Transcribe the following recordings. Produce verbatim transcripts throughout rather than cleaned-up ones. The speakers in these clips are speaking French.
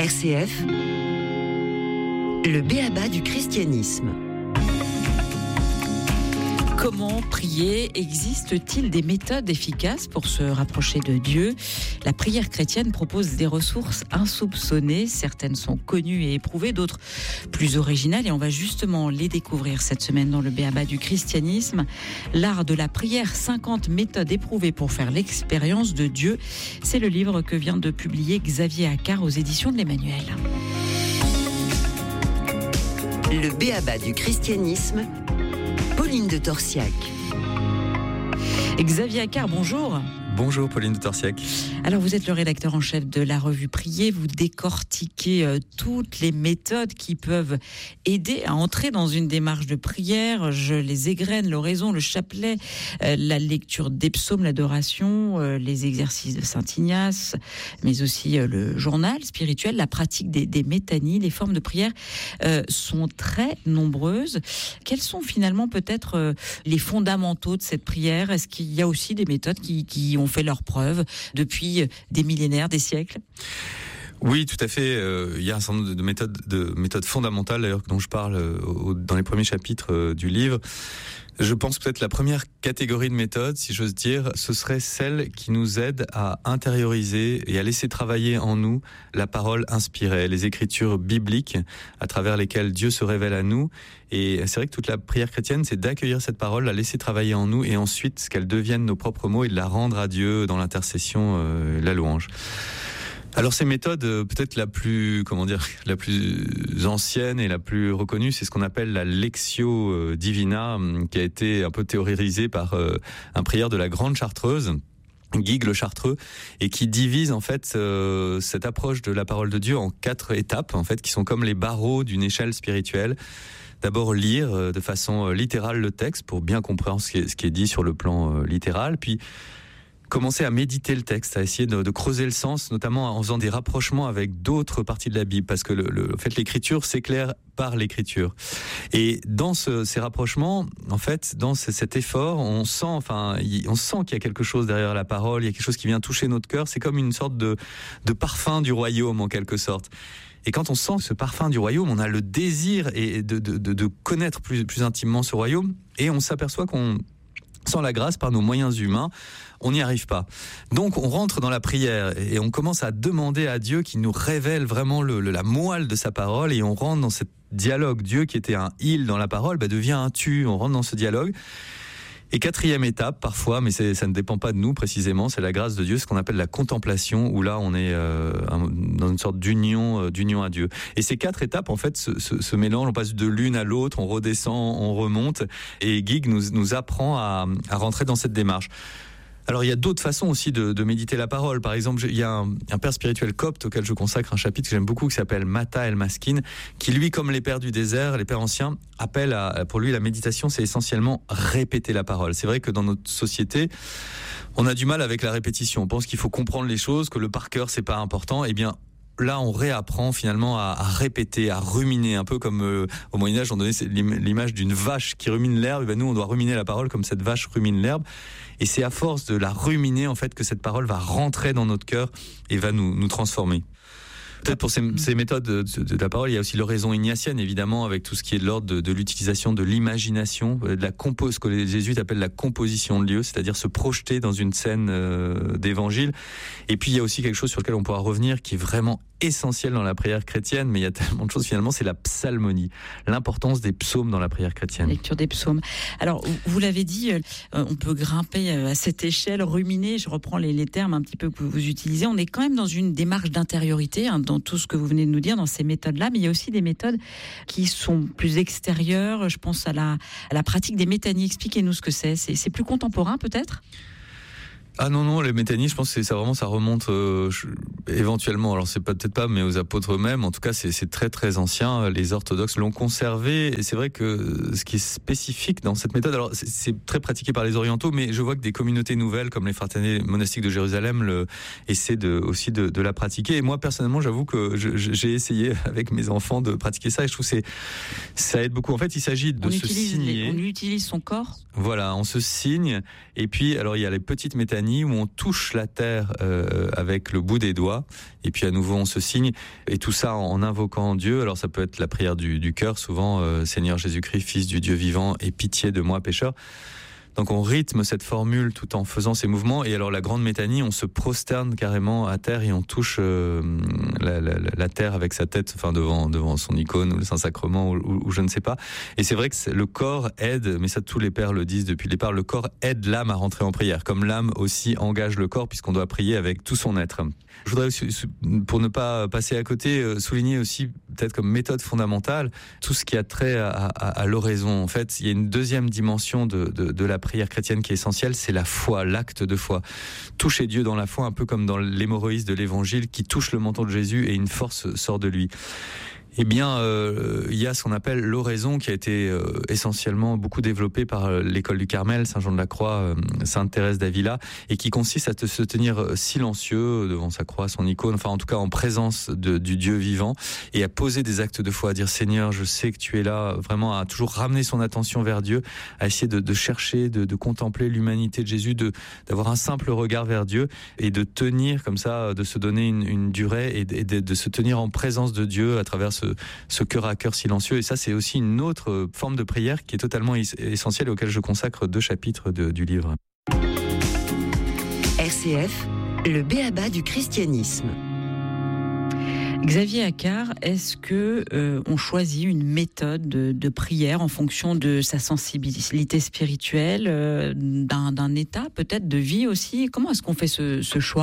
R C F, le b.a.-ba du christianisme. Comment prier ? Existe-t-il des méthodes efficaces pour se rapprocher de Dieu ? La prière chrétienne propose des ressources insoupçonnées. Certaines sont connues et éprouvées, d'autres plus originales. Et on va justement les découvrir cette semaine dans le b.a.-ba du christianisme. L'art de la prière, cinquante méthodes éprouvées pour faire l'expérience de Dieu. C'est le livre que vient de publier Xavier Accart aux éditions de l'Emmanuel. Le b.a.-ba du christianisme, Pauline de Torsiac. Xavier Accart, bonjour. Bonjour Pauline de Torsiac. Alors vous êtes le rédacteur en chef de la revue Prier, vous décortiquez euh, toutes les méthodes qui peuvent aider à entrer dans une démarche de prière. Je les égrène, l'oraison, le chapelet, euh, la lecture des psaumes, l'adoration, euh, les exercices de Saint Ignace, mais aussi euh, le journal spirituel, la pratique des, des métanies. Les formes de prière euh, sont très nombreuses. Quels sont finalement peut-être euh, les fondamentaux de cette prière ? Est-ce qu'il y a aussi des méthodes qui, qui ont ont fait leurs preuves depuis des millénaires, des siècles? Oui, tout à fait. Euh, il y a un certain nombre de méthodes, de méthodes fondamentales, d'ailleurs, dont je parle euh, au, dans les premiers chapitres euh, du livre. Je pense peut-être la première catégorie de méthodes, si j'ose dire, ce serait celle qui nous aide à intérioriser et à laisser travailler en nous la parole inspirée, les écritures bibliques à travers lesquelles Dieu se révèle à nous. Et c'est vrai que toute la prière chrétienne, c'est d'accueillir cette parole, la laisser travailler en nous et ensuite qu'elle devienne nos propres mots et de la rendre à Dieu dans l'intercession, euh, la louange. Alors ces méthodes, peut-être la plus, comment dire, la plus ancienne et la plus reconnue, c'est ce qu'on appelle la Lectio Divina, qui a été un peu théorisée par un prieur de la Grande Chartreuse, Guigues le Chartreux, et qui divise en fait euh, cette approche de la parole de Dieu en quatre étapes, en fait, qui sont comme les barreaux d'une échelle spirituelle. D'abord lire de façon littérale le texte pour bien comprendre ce qui est, ce qui est dit sur le plan euh, littéral, puis commencer à méditer le texte, à essayer de, de creuser le sens, notamment en faisant des rapprochements avec d'autres parties de la Bible, parce que le, le, en fait, l'écriture s'éclaire par l'écriture. Et dans ce, ces rapprochements, en fait, dans ce, cet effort, on sent, enfin, y, on sent qu'il y a quelque chose derrière la parole, il y a quelque chose qui vient toucher notre cœur. C'est comme une sorte de, de parfum du royaume, en quelque sorte. Et quand on sent ce parfum du royaume, on a le désir et de, de, de, de connaître plus, plus intimement ce royaume, et on s'aperçoit qu'on sans la grâce, par nos moyens humains, on n'y arrive pas. Donc on rentre dans la prière et on commence à demander à Dieu qu'il nous révèle vraiment le, le, la moelle de sa parole, et on rentre dans ce dialogue. Dieu qui était un il dans la parole bah, devient un tu, on rentre dans ce dialogue. Et quatrième étape, parfois, mais c'est, ça ne dépend pas de nous précisément, c'est la grâce de Dieu, ce qu'on appelle la contemplation, où là on est euh, dans une sorte d'union, euh, d'union à Dieu. Et ces quatre étapes, en fait, se, se, se mélangent, on passe de l'une à l'autre, on redescend, on remonte, et Guigues nous, nous apprend à, à rentrer dans cette démarche. Alors il y a d'autres façons aussi de, de méditer la parole. Par exemple, il y a un, un père spirituel copte auquel je consacre un chapitre que j'aime beaucoup, qui s'appelle Mata El Maskin, qui lui, comme les pères du désert, les pères anciens, appelle à, pour lui la méditation, c'est essentiellement répéter la parole. C'est vrai que dans notre société, on a du mal avec la répétition. On pense qu'il faut comprendre les choses, que le par cœur c'est pas important. Eh bien, là, on réapprend finalement à, à répéter, à ruminer, un peu comme euh, au Moyen-Âge, on donnait l'image d'une vache qui rumine l'herbe. Et ben nous, on doit ruminer la parole comme cette vache rumine l'herbe. Et c'est à force de la ruminer, en fait, que cette parole va rentrer dans notre cœur et va nous, nous transformer. Peut-être pour ces, ces méthodes de, de, de la parole, il y a aussi l'oraison ignatienne, évidemment, avec tout ce qui est de l'ordre de, de l'utilisation de l'imagination, de la compo, ce que les jésuites appellent la composition de lieu, c'est-à-dire se projeter dans une scène euh, d'évangile. Et puis il y a aussi quelque chose sur lequel on pourra revenir, qui est vraiment essentiel dans la prière chrétienne, mais il y a tellement de choses finalement, c'est la psalmonie, l'importance des psaumes dans la prière chrétienne. Lecture des psaumes. Alors, vous l'avez dit, euh, on peut grimper à cette échelle, ruminer, je reprends les, les termes un petit peu que vous utilisez, on est quand même dans une démarche d'intériorité, hein, dans tout ce que vous venez de nous dire, dans ces méthodes-là, mais il y a aussi des méthodes qui sont plus extérieures, je pense à la, à la pratique des métanies. Expliquez-nous ce que c'est, c'est, c'est plus contemporain peut-être ? Ah non, non, les métanies, je pense que c'est, ça vraiment, ça remonte euh, je, éventuellement, alors c'est pas, peut-être pas, mais aux apôtres eux-mêmes. En tout cas, c'est, c'est très très ancien. Les orthodoxes l'ont conservé. Et c'est vrai que ce qui est spécifique dans cette méthode, alors c'est, c'est très pratiqué par les orientaux, mais je vois que des communautés nouvelles, comme les fraternités monastiques de Jérusalem, le, essaient de, aussi de, de la pratiquer. Et moi, personnellement, j'avoue que je, j'ai essayé avec mes enfants de pratiquer ça, et je trouve que c'est, ça aide beaucoup. En fait, il s'agit de on se signer. Les, on utilise son corps. Voilà, on se signe. Et puis, alors il y a les petites métanies métanie où on touche la terre euh, avec le bout des doigts et puis à nouveau on se signe et tout ça en, en invoquant Dieu. Alors ça peut être la prière du, du cœur, souvent euh, Seigneur Jésus-Christ, Fils du Dieu vivant, aie pitié de moi pécheur. Donc on rythme cette formule tout en faisant ces mouvements. Et alors la grande métanie, on se prosterne carrément à terre et on touche euh, la, la, la terre avec sa tête, enfin devant devant son icône ou le Saint-Sacrement ou, ou, ou je ne sais pas. Et c'est vrai que c'est, le corps aide, mais ça tous les pères le disent depuis le départ, le corps aide l'âme à rentrer en prière, comme l'âme aussi engage le corps puisqu'on doit prier avec tout son être. Je voudrais aussi, pour ne pas passer à côté, souligner aussi peut-être comme méthode fondamentale tout ce qui a trait à, à, à l'oraison. En fait, il y a une deuxième dimension de, de, de la prière chrétienne qui est essentielle, c'est la foi, l'acte de foi. Toucher Dieu dans la foi, un peu comme dans l'hémorroïse de l'Évangile qui touche le menton de Jésus et une force sort de lui. Eh bien, euh, il y a ce qu'on appelle l'oraison qui a été euh, essentiellement beaucoup développée par l'école du Carmel, Saint-Jean-de-la-Croix, euh, Sainte Thérèse d'Avila, et qui consiste à te, se tenir silencieux devant sa croix, son icône, enfin en tout cas en présence de, du Dieu vivant, et à poser des actes de foi, à dire Seigneur, je sais que tu es là, vraiment à toujours ramener son attention vers Dieu, à essayer de, de chercher, de, de contempler l'humanité de Jésus, de, d'avoir un simple regard vers Dieu, et de tenir comme ça, de se donner une, une durée, et de, de, de se tenir en présence de Dieu à travers ce Ce, ce cœur à cœur silencieux. Et ça, c'est aussi une autre forme de prière qui est totalement essentielle et auquel je consacre deux chapitres de, du livre. R C F, le b.a.-ba du christianisme. Xavier Accart, est-ce que euh, on choisit une méthode de, de prière en fonction de sa sensibilité spirituelle, euh, d'un, d'un état peut-être de vie aussi? Comment est-ce qu'on fait ce, ce choix ?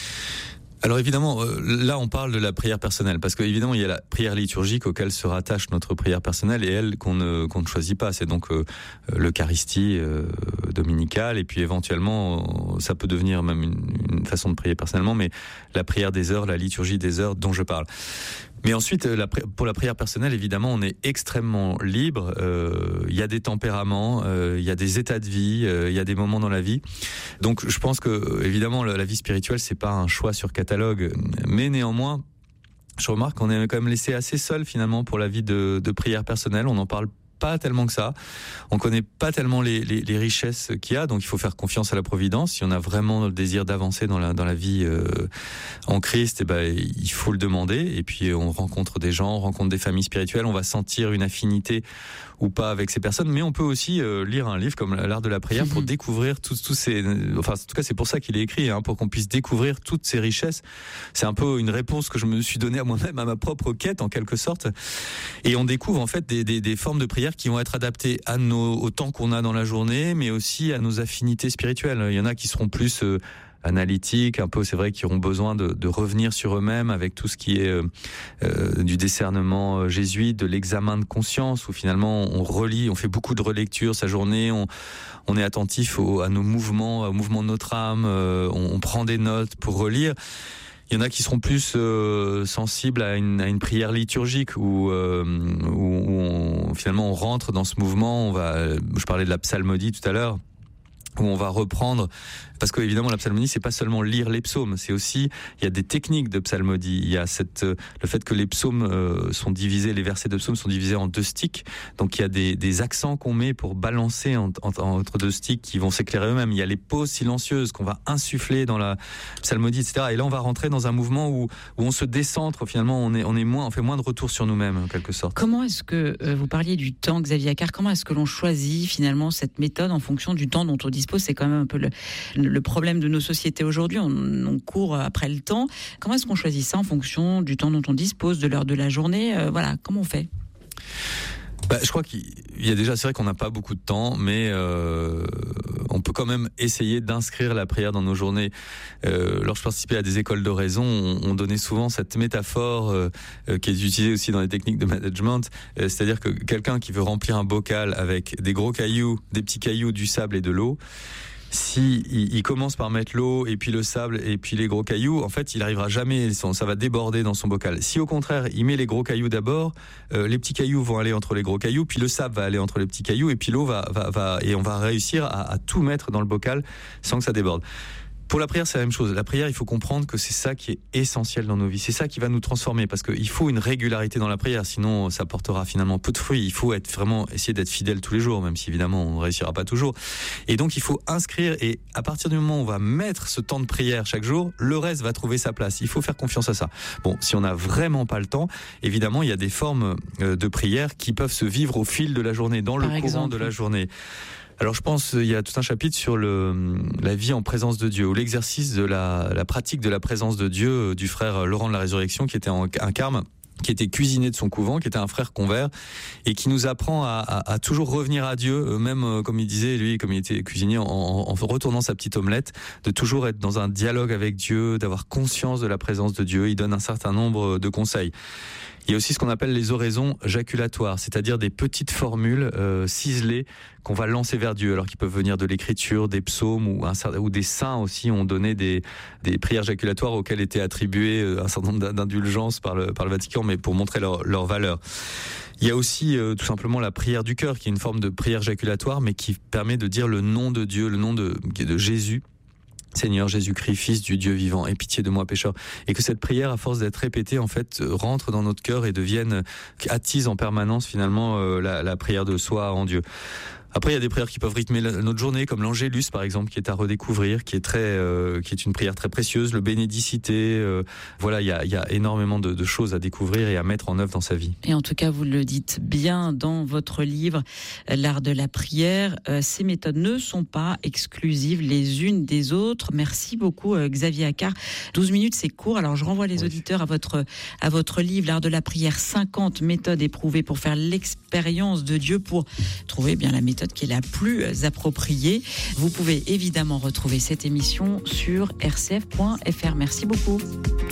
Alors évidemment, euh, là on parle de la prière personnelle, parce qu'évidemment il y a la prière liturgique auquel se rattache notre prière personnelle et elle qu'on ne, qu'on ne choisit pas. C'est donc euh, l'Eucharistie euh, dominicale et puis éventuellement ça peut devenir même une, une façon de prier personnellement, mais la prière des heures, la liturgie des heures dont je parle. Mais ensuite, la, pour la prière personnelle, évidemment, on est extrêmement libre. Euh, il y a des tempéraments, euh, il y a des états de vie, euh, il y a des moments dans la vie. Donc, je pense que, évidemment, la, la vie spirituelle, c'est pas un choix sur catalogue, mais néanmoins, je remarque qu'on est quand même laissé assez seul finalement pour la vie de, de prière personnelle. On en parle pas tellement que ça. On connaît pas tellement les, les, les richesses qu'il y a, donc il faut faire confiance à la providence. Si on a vraiment le désir d'avancer dans la, dans la vie euh, en Christ, eh ben, il faut le demander. Et puis on rencontre des gens, on rencontre des familles spirituelles, on va sentir une affinité ou pas avec ces personnes, mais on peut aussi euh, lire un livre comme l'art de la prière pour découvrir tous tous ces, enfin en tout cas c'est pour ça qu'il est écrit, hein, pour qu'on puisse découvrir toutes ces richesses. C'est un peu une réponse que je me suis donnée à moi-même, à ma propre quête en quelque sorte. Et on découvre en fait des, des, des formes de prière qui vont être adaptées à nos, au temps qu'on a dans la journée, mais aussi à nos affinités spirituelles. Il y en a qui seront plus euh, analytiques, un peu, c'est vrai, qui auront besoin de, de revenir sur eux-mêmes avec tout ce qui est euh, euh, du discernement jésuite, de l'examen de conscience, où finalement on relit, on fait beaucoup de relecture sa journée, on, on est attentif au, à nos mouvements, au mouvement de notre âme, euh, on, on prend des notes pour relire. Il y en a qui seront plus euh, sensibles à une, à une prière liturgique où, euh, où, où on, finalement on rentre dans ce mouvement. On va, je parlais de la psalmodie tout à l'heure, où on va reprendre, parce que évidemment la psalmodie c'est pas seulement lire les psaumes, c'est aussi il y a des techniques de psalmodie. Il y a cette le fait que les psaumes euh, sont divisés, les versets de psaumes sont divisés en deux sticks, donc il y a des, des accents qu'on met pour balancer en, en, entre deux sticks qui vont s'éclairer eux-mêmes. Il y a les pauses silencieuses qu'on va insuffler dans la psalmodie, et cetera. Et là on va rentrer dans un mouvement où, où on se décentre finalement, on est on est moins, on fait moins de retour sur nous-mêmes en quelque sorte. Comment est-ce que euh, vous parliez du temps, Xavier Accart, comment est-ce que l'on choisit finalement cette méthode en fonction du temps dont on dispose? C'est quand même un peu le, le problème de nos sociétés aujourd'hui. On, on court après le temps. Comment est-ce qu'on choisit ça en fonction du temps dont on dispose, de l'heure de la journée? euh, Voilà, comment on fait? Bah, je crois qu'il y a déjà, c'est vrai qu'on n'a pas beaucoup de temps, mais euh, on peut quand même essayer d'inscrire la prière dans nos journées. Euh, lorsque je participais à des écoles d'oraison, on, on donnait souvent cette métaphore euh, euh, qui est utilisée aussi dans les techniques de management, euh, c'est-à-dire que quelqu'un qui veut remplir un bocal avec des gros cailloux, des petits cailloux, du sable et de l'eau, si il, il commence par mettre l'eau et puis le sable et puis les gros cailloux, en fait, il arrivera jamais, ça va déborder dans son bocal. Si au contraire, il met les gros cailloux d'abord, euh, les petits cailloux vont aller entre les gros cailloux, puis le sable va aller entre les petits cailloux et puis l'eau va, va, va et on va réussir à, à tout mettre dans le bocal sans que ça déborde. Pour la prière, c'est la même chose. La prière, il faut comprendre que c'est ça qui est essentiel dans nos vies. C'est ça qui va nous transformer, parce qu'il faut une régularité dans la prière, sinon ça portera finalement peu de fruits. Il faut être vraiment essayer d'être fidèle tous les jours, même si évidemment on ne réussira pas toujours. Et donc il faut inscrire, et à partir du moment où on va mettre ce temps de prière chaque jour, le reste va trouver sa place. Il faut faire confiance à ça. Bon, si on n'a vraiment pas le temps, évidemment il y a des formes de prière qui peuvent se vivre au fil de la journée, dans le Par courant exemple. de la journée. Alors je pense il y a tout un chapitre sur le, la vie en présence de Dieu, ou l'exercice de la, la pratique de la présence de Dieu du frère Laurent de la Résurrection, qui était en, un carme, qui était cuisinier de son couvent, qui était un frère convert, et qui nous apprend à, à, à toujours revenir à Dieu, même comme il disait, lui, comme il était cuisinier, en, en retournant sa petite omelette, de toujours être dans un dialogue avec Dieu, d'avoir conscience de la présence de Dieu. Il donne un certain nombre de conseils. Il y a aussi ce qu'on appelle les oraisons jaculatoires, c'est-à-dire des petites formules euh, ciselées qu'on va lancer vers Dieu, alors qu'ils peuvent venir de l'écriture, des psaumes, ou, un, ou des saints aussi ont donné des, des prières jaculatoires auxquelles étaient attribuées un certain nombre d'indulgences par le, par le Vatican, mais pour montrer leur, leur valeur. Il y a aussi euh, tout simplement la prière du cœur, qui est une forme de prière jaculatoire, mais qui permet de dire le nom de Dieu, le nom de, de Jésus. Seigneur Jésus-Christ, Fils du Dieu vivant, aie pitié de moi pécheur. Et que cette prière, à force d'être répétée, en fait, rentre dans notre cœur et devienne, attise en permanence finalement euh, la, la prière de soi en Dieu. Après, il y a des prières qui peuvent rythmer notre journée, comme l'Angélus, par exemple, qui est à redécouvrir, qui est très, euh, qui est une prière très précieuse, le Bénédicité. Euh, voilà, il y a, il y a énormément de, de choses à découvrir et à mettre en œuvre dans sa vie. Et en tout cas, vous le dites bien dans votre livre, L'art de la prière. Euh, ces méthodes ne sont pas exclusives les unes des autres. Merci beaucoup, euh, Xavier Accart. douze minutes, c'est court. Alors, je renvoie les oui. auditeurs à votre, à votre livre, L'art de la prière, cinquante méthodes éprouvées pour faire l'expérience de Dieu, pour trouver bien la méthode qui est la plus appropriée. Vous pouvez évidemment retrouver cette émission sur r c f point f r. Merci beaucoup.